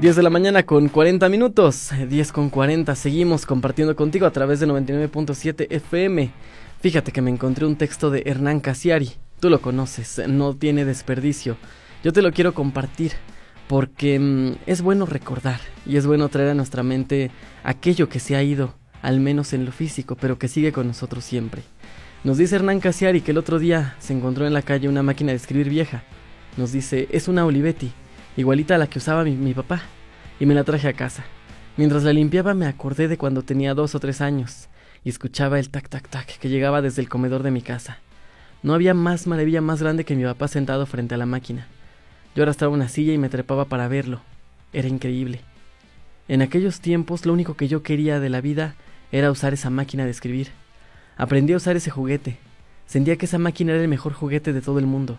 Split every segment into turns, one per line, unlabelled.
10 de la mañana con 40 minutos, 10 con 40, seguimos compartiendo contigo a través de 99.7 FM. Fíjate que me encontré un texto de Hernán Cassiari, tú lo conoces, no tiene desperdicio. Yo te lo quiero compartir porque es bueno recordar y es bueno traer a nuestra mente aquello que se ha ido, al menos en lo físico, pero que sigue con nosotros siempre. Nos dice Hernán Cassiari que el otro día se encontró en la calle una máquina de escribir vieja. Nos dice, es una Olivetti, igualita a la que usaba mi papá, y me la traje a casa. Mientras la limpiaba me acordé de cuando tenía 2 o 3 años y escuchaba el tac tac tac que llegaba desde el comedor de mi casa. No había más maravilla más grande que mi papá sentado frente a la máquina. Yo arrastraba una silla y me trepaba para verlo. Era increíble. En aquellos tiempos lo único que yo quería de la vida era usar esa máquina de escribir. Aprendí a usar ese juguete. Sentía que esa máquina era el mejor juguete de todo el mundo.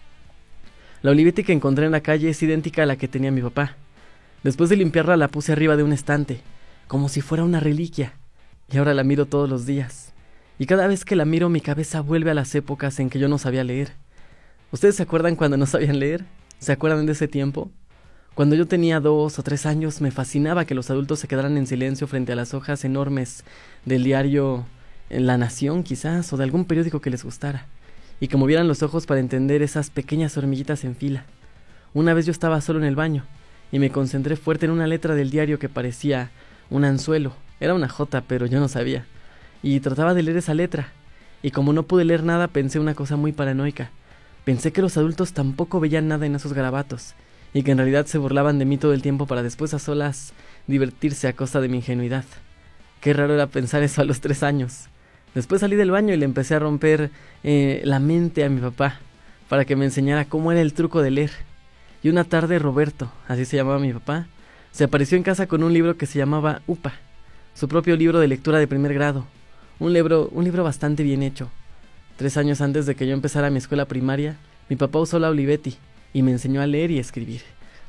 La Olivetti que encontré en la calle es idéntica a la que tenía mi papá. Después de limpiarla la puse arriba de un estante, como si fuera una reliquia, y ahora la miro todos los días. Y cada vez que la miro mi cabeza vuelve a las épocas en que yo no sabía leer. ¿Ustedes se acuerdan cuando no sabían leer? ¿Se acuerdan de ese tiempo? Cuando yo tenía 2 o 3 años me fascinaba que los adultos se quedaran en silencio frente a las hojas enormes del diario La Nación quizás, o de algún periódico que les gustara, y que movieran los ojos para entender esas pequeñas hormiguitas en fila. Una vez yo estaba solo en el baño y me concentré fuerte en una letra del diario que parecía un anzuelo. Era una J, pero yo no sabía. Y trataba de leer esa letra. Y como no pude leer nada, pensé una cosa muy paranoica. Pensé que los adultos tampoco veían nada en esos garabatos, y que en realidad se burlaban de mí todo el tiempo para después a solas divertirse a costa de mi ingenuidad. Qué raro era pensar eso a los 3 años. Después salí del baño y le empecé a romper la mente a mi papá para que me enseñara cómo era el truco de leer. Y una tarde Roberto, así se llamaba mi papá, se apareció en casa con un libro que se llamaba Upa, su propio libro de lectura de primer grado, un libro bastante bien hecho. 3 años antes de que yo empezara mi escuela primaria, mi papá usó la Olivetti y me enseñó a leer y escribir.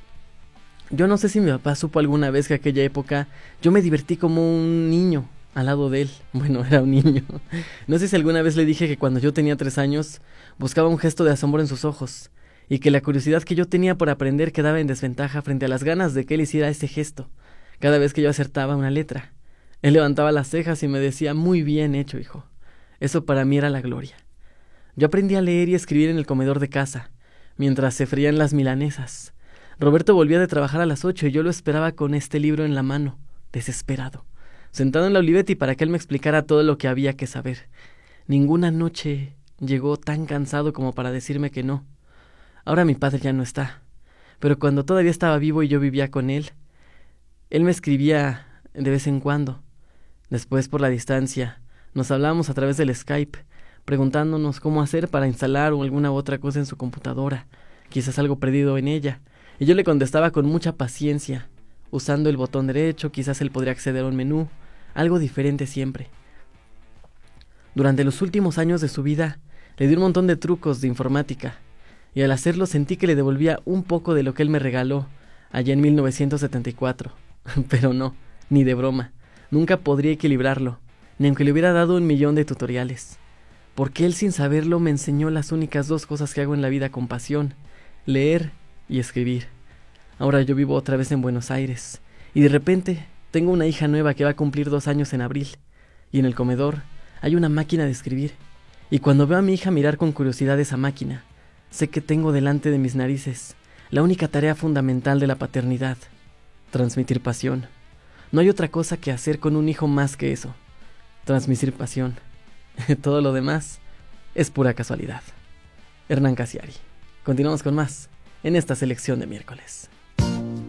Yo no sé si mi papá supo alguna vez que aquella época yo me divertí como un niño al lado de él. Bueno, era un niño. No sé si alguna vez le dije que cuando yo tenía 3 años buscaba un gesto de asombro en sus ojos y que la curiosidad que yo tenía por aprender quedaba en desventaja frente a las ganas de que él hiciera ese gesto. Cada vez que yo acertaba una letra, él levantaba las cejas y me decía, muy bien hecho, hijo. Eso para mí era la gloria. Yo aprendí a leer y escribir en el comedor de casa, mientras se frían las milanesas. Roberto volvía de trabajar a las 8 y yo lo esperaba con este libro en la mano, desesperado, sentado en la Olivetti para que él me explicara todo lo que había que saber. Ninguna noche llegó tan cansado como para decirme que no. Ahora mi padre ya no está, pero cuando todavía estaba vivo y yo vivía con él me escribía de vez en cuando. Después, por la distancia, nos hablábamos a través del Skype, preguntándonos cómo hacer para instalar o alguna otra cosa en su computadora, quizás algo perdido en ella, y yo le contestaba con mucha paciencia, usando el botón derecho. Quizás él podría acceder a un menú, algo diferente siempre. Durante los últimos años de su vida, le di un montón de trucos de informática, y al hacerlo sentí que le devolvía un poco de lo que él me regaló allá en 1974. Pero no, ni de broma, nunca podría equilibrarlo, ni aunque le hubiera dado 1.000.000 de tutoriales, porque él sin saberlo me enseñó las únicas 2 cosas que hago en la vida con pasión, leer y escribir. Ahora yo vivo otra vez en Buenos Aires, y de repente tengo una hija nueva que va a cumplir 2 años en abril, y en el comedor hay una máquina de escribir, y cuando veo a mi hija mirar con curiosidad esa máquina, sé que tengo delante de mis narices la única tarea fundamental de la paternidad: transmitir pasión. No hay otra cosa que hacer con un hijo más que eso, transmitir pasión. Todo lo demás es pura casualidad. Hernán Cassiari. Continuamos con más en esta selección de miércoles.